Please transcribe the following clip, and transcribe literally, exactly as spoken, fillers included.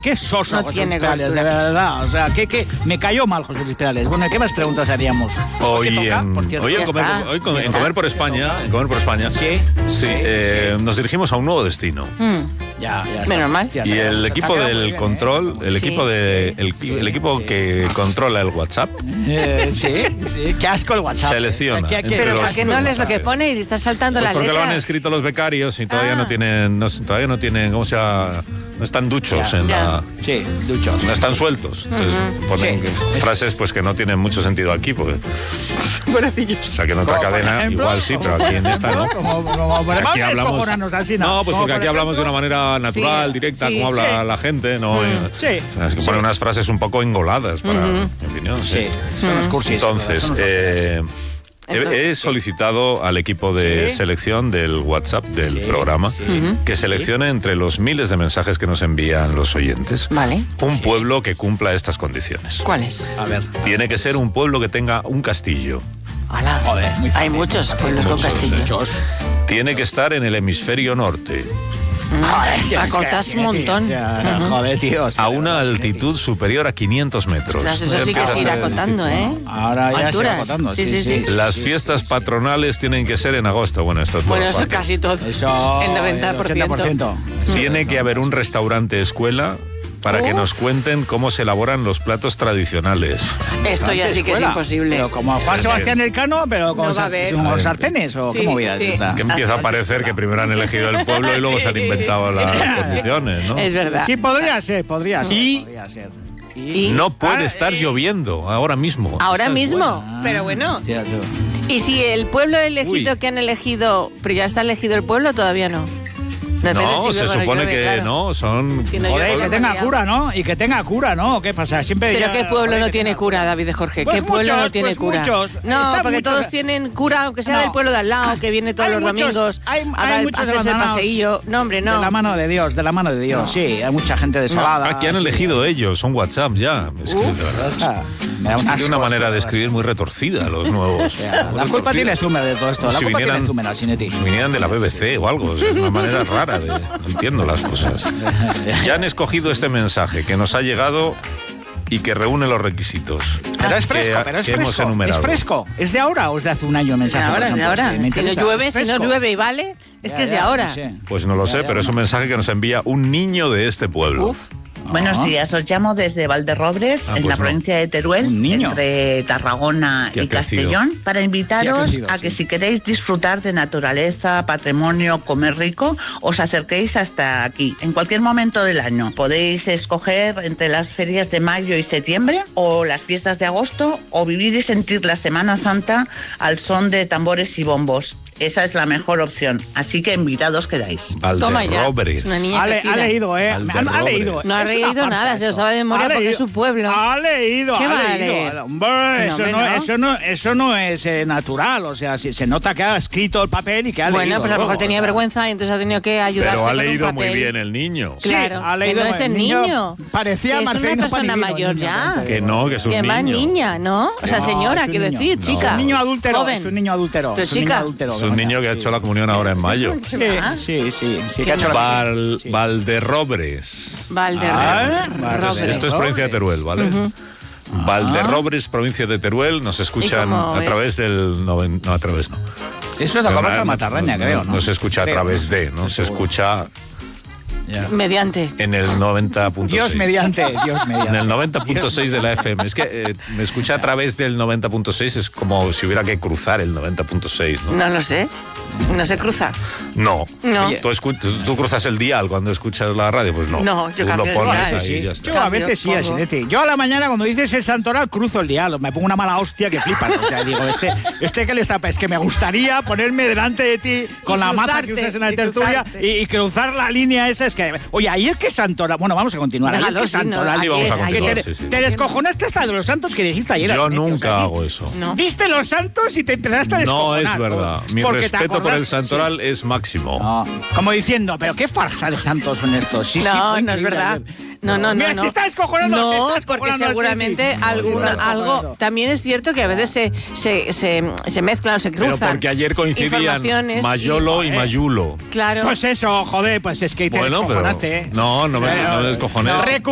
Qué soso, No José tiene Luis Perales, de cultura. verdad. O sea, que, que me cayó mal José Luis Perales. Bueno, ¿qué más preguntas haríamos? Hoy ¿Qué toca, en, por cierto? hoy en Ya comer, está. hoy con- Ya en está. comer por España, en comer por España, Sí, sí, eh, nos dirigimos a un nuevo destino. Mm. ya, ya. Menos mal. Hostia, Y te- el te equipo ha quedado muy del bien, control, ¿eh? el Sí. equipo de el, Sí, el equipo sí. que controla el WhatsApp, Eh, sí, sí. Qué asco el WhatsApp. Selecciona ¿Qué- qué- entre Pero los- ¿por qué no lees lo que pone y estás saltando pues las porque letras? lo han escrito los becarios y todavía Ah. no tienen, no, todavía no tienen, ¿cómo se llama? No están duchos Ya, en ya. la, Sí, duchos. no están sueltos. Entonces ponen Sí. frases pues que no tienen mucho sentido aquí, porque Pobrecillos. o sea que en otra Como, por cadena ejemplo, igual sí, pero aquí en esta no. Como, como, como, Aquí vamos a hablamos- descojonarnos así, ¿no? No, pues Como, porque por aquí hablamos de una ejemplo, manera natural, sí, directa, sí, como habla sí. la gente, ¿no? Eh, Sí, o sea, es que sí. pone unas frases un poco engoladas, para mi opinión. Sí, son los cursis. Entonces, son los eh, he- Entonces, he solicitado al equipo de Sí. selección del WhatsApp del Sí, programa sí. que seleccione entre los miles de mensajes que nos envían los oyentes Vale. un pueblo que cumpla estas condiciones. ¿Cuál es? A ver. Tiene que ser un pueblo que tenga un castillo. Hola. Joder, muy Hay fácil, muchos muy fácil. pueblos con Muchos, castillo. Muchos. Tiene que estar en el hemisferio norte, Joder, tío, es que Acotas sí, un montón. tío, o sea, Ujú. Joder, tío. o sea, a una de verdad, altitud superior a quinientos metros. Ostras, eso sí que Empieza se a irá ser acotando, difícil, ¿eh? ¿no? Ahora ya se Alturas. va acotando. Sí, sí, sí. Las sí, fiestas sí, sí. patronales tienen que ser en agosto. Bueno, esto es todo Bueno, eso aparte. casi todo. Eso, El noventa por ciento. ochenta por ciento. Tiene que haber un restaurante escuela para que Uf. nos cuenten cómo se elaboran los platos tradicionales. Esto ya sí que es Escuela. imposible. Pero como Juan Sí, Sebastián Elcano, pero con, No va a sar- haber. con sartenes o Sí, cómo vida sí. es esta. Que empieza a parecer que primero han elegido el pueblo y luego se han inventado las condiciones, ¿no? Es verdad. Sí, podría ser, podría ser. Y- podría ser. Y- No puede Ah, estar eh. lloviendo ahora mismo. Ahora Esa es mismo. buena. Pero bueno. Hostia, tú. Y si el pueblo elegido Uy. que han elegido, pero ya está elegido el pueblo, todavía no. Depende No, si se luego supone llueve, que claro. no, son... Si no Joder, llueve, que la tenga realidad. cura, ¿no? Y que tenga cura, ¿no? ¿Qué pasa? Siempre Pero ya- ¿qué pueblo joder, no que tiene tenga cura, David de Jorge? Pues ¿Qué pueblo muchos, no tiene pues cura? muchos. No, Están porque muchos- todos tienen cura, aunque sea No. del pueblo de al lado, que viene todos Hay los muchos- domingos hay- a, hay dar- muchos a hacerse el abandonados. paseillo. No, hombre, no. De la mano de Dios, de la mano de Dios, sí. Hay mucha gente desolada. Ah, que han sí. elegido ellos, un WhatsApp ya. Es que de verdad Está- me da un tiene una asco manera esto, de escribir muy retorcida los nuevos. o sea, muy La culpa retorcida. tiene Zumer de todo esto. La Si culpa vinieran- tiene Zumer, Asinetti. Si vinieran de la B B C o algo, es una manera rara de... No entiendo las cosas. Ya han escogido este mensaje que nos ha llegado y que reúne los requisitos. Pero es que- fresco, pero es que hemos fresco. Es enumerado. fresco. ¿Es de ahora o es de hace un año el De mensaje? ahora, por es de ejemplo? ahora. Es que me Si no interesa. llueve, Es si no fresco. llueve y vale, es Ya, que es de ya, ahora. no sé. Pues no lo Ya, sé, ya, pero es un mensaje que nos envía un niño de este pueblo. Uf. Buenos Ah. días, os llamo desde Valderrobres, Ah, en pues la no. provincia de Teruel, Un niño. entre Tarragona Que ha y crecido. Castellón, para invitaros Sí, ha crecido, a que sí. si queréis disfrutar de naturaleza, patrimonio, comer rico, os acerquéis hasta aquí, en cualquier momento del año. Podéis escoger entre las ferias de mayo y septiembre, o las fiestas de agosto, o vivir y sentir la Semana Santa al son de tambores y bombos. Esa es la mejor opción, así que invitados quedáis. Toma ya. Valderrobres. Una niña Ha, le- crecida. ha leído, ¿eh? Ha, ha Valderrobres. leído. No ha Es una leído farsa nada, se lo esto. sabe de memoria Ha porque leído. es su pueblo. Ha leído, ¿Qué ha va a leído. leer? Hombre, No, eso, hombre, no, no. eso, no, eso no es eh, natural. O sea, si, se nota que ha escrito el papel y que ha leído. Bueno, pues a lo mejor luego, tenía o sea. vergüenza y entonces ha tenido que ayudarse Pero ha con un leído muy papel. bien el niño. Sí, Claro, ha leído que no es el niño. Parecía Que es una Marcelino persona Panivino, mayor niño, ya. te Que digo. no, que es un Y además niño. niña, ¿no? O sea, No, señora, es un quiero niño. decir, No. chica. Es un niño adúltero. Joven. Es un niño adúltero. Pero es un niño chica. adúltero. Es un niño que ha hecho la comunión ahora en mayo. ¿Qué Sí, va? sí, sí, sí, que Qué ha hecho la- Val, sí. Valderrobres. Valder. Ah, Robres. Esto es provincia de Teruel, ¿vale? Valderrobres, provincia de Teruel, nos escuchan ¿Y cómo a es? través del... noven- no, a través no. Eso es la No, comarca no, de Matarraña, no, creo, no, ¿no? no se escucha a Creo, través ¿no? de, no se Seguro. escucha Ya. Mediante. en el noventa punto seis. Dios mediante, Dios mediante. En el noventa punto seis de la F M. Es que eh, me escucha a través del noventa punto seis, es como si hubiera que cruzar el noventa punto seis, ¿no? No lo sé. No se cruza. No. No. Tú, escu- tú- tú cruzas el dial cuando escuchas la radio, pues no. No, yo Tú cambio lo de pones dial. ahí Sí, y ya está. yo a veces sí, Cambio, pongo. Asinetti. Yo a la mañana cuando dices el santoral cruzo el dial, me pongo una mala hostia que flipas. O sea, digo, este, este que le está... Es que me gustaría ponerme delante de ti con Y la maza que cruzarte, usas en la y tertulia cruzarte. y, y cruzar la línea esa. Es que... Oye, ahí es que santoral... Bueno, vamos a continuar. Ahí es Déjalo, que sí, ¿no? santoral... Sí, vamos a Ayer, continuar, Que sí, te, sí. te descojonaste hasta de los santos que dijiste ayer. Yo Asinetti, o nunca sea, hago eso. No. Diste los santos y te empezaste a No descojonar. es verdad. Mi porque te respeto por el acordaste- santoral es máximo. No, como diciendo, pero qué farsa de santos son estos. Sí, sí, No, fue no es increíble verdad. ayer. No, no, no. Mira, no. se está descojonando. No, se está porque descojonando, seguramente sí, sí. alguna, Se está algo. descojonando. También es cierto que a veces se, se, se, se mezclan o se cruzan. Pero porque ayer coincidían informaciones Mayolo y, y- Mayulo. Claro. Pues eso, joder, pues es que te Bueno, pero... descojonaste, ¿eh? No, no me, no me descojones. No.